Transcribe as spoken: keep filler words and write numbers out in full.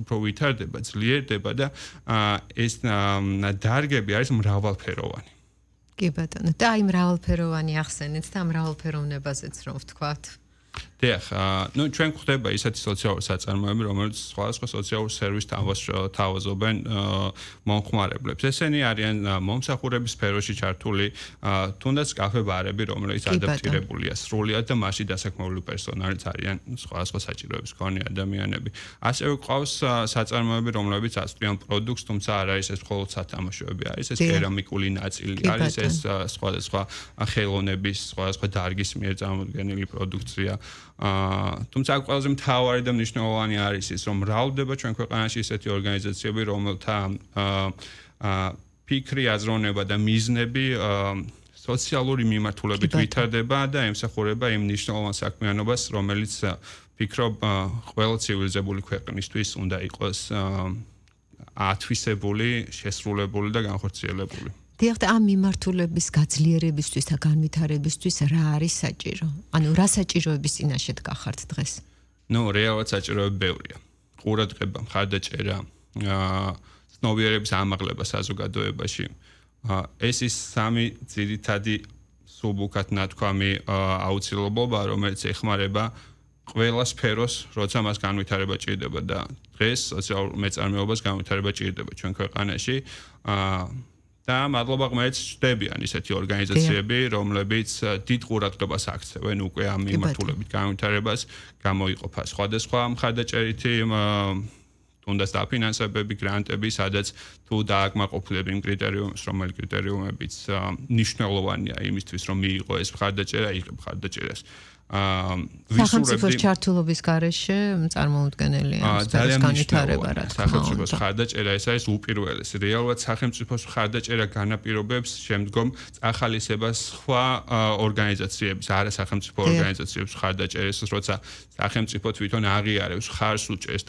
უფრო ვითარდება, ძლიერდება და ეს დარგები არის მრავალფეროვანი. კი ბატონო, და აი მრავალფეროვანი ახსენეთ და მრავალფეროვნებაზეც რომ ვთქვათ. დიახ, ну ჩვენ გვხდება ისეთი სოციალური საწარმოები, რომელიც სხვადასხვა სოციალურ სერვისს თავაზობენ მომხმარებლებს. ესენი არიან მომსახურების სფეროში ჩართული, თუნდაც კაფე-ბარები, რომელიც ადაპტირებულია სრულად და მასში დასაქმებული პერსონალიც არიან სხვადასხვა საჭიროების მქონე ადამიანები. ასევე გვყავს საწარმოები, რომლებიც აწვდიან პროდუქტს, თუმცა არ არის ეს მხოლოდ სათამაშოები, არის ეს კერამიკული ნაწილი, არის ეს სხვადასხვა ხელოვნების, სხვადასხვა დარგის მიერ წარმოდგენილი პროდუქცია. აა თუმცა ყველაზე მთავარი და მნიშვნელოვანი არის ის, რომ მრავლდება ჩვენ ქვეყანაში ისეთი ორგანიზაციები, რომელთა აა ფიქრი, აზროვნება და მიზნები სოციალური მიმართულებით ვითარდება და ემსახურება იმ მნიშვნელოვან საქმიანობას, რომელიც ფიქრობ ყველა ცივილიზებული ქვეყნისთვის უნდა იყოს ათვისებული, შესრულებული და განხორციელებული. დიახ, ამ მიმართულების გაძლიერებისთვის და განვითარებისთვის რა არის საჭირო? ანუ რა საჭიროების წინაშე დგახართ დღეს? ნუ რეალურად საჭიროები ბევრია. ყურადღება, მხარდაჭერა, აა ცნობიერების ამაღლება საზოგადოებაში. ეს ის სამი ძირითადი სუბუქად ნათქვამი აუცილებლობა, რომელიც ეხმარება ყველა სფეროს, როცა მას განვითარება ჭირდება და დღეს სოციალურ მეწარმეობას განვითარება ჭირდება ჩვენ ქვეყანაში. აა და მადლობა ღმერთს ჩნდებიან ისეთი ორგანიზაციები, რომლებიც დიდ ყურადღებას აქცევენ უკვე ამ მიმართულებით განვითარებას, გამოიყოფა სხვადასხვა მხარდაჭერითი თუნდაც დაფინანსებები, გრანტები, სადაც თუ დააკმაყოფილებ იმ კრიტერიუმებს, რომელი კრიტერიუმებიც მნიშვნელოვანია იმისთვის, რომ მიიღო ეს მხარდაჭერა, იღებ მხარდაჭერას. სახელმწიფოს ჩართულობის გარეშე წარმოუდგენელია სფეროს განვითარება, რა თქმა უნდა. სახელმწიფოს მხარდაჭერა ეს არის უპირველესი. რეალურად სახელმწიფოს მხარდაჭერა განაპირობებს შემდგომ წახალისებას სხვა ორგანიზაციების, არასახელმწიფო ორგანიზაციების მხარდაჭერას, როცა სახელმწიფო თვითონ აღიარებს ხარს უჭერს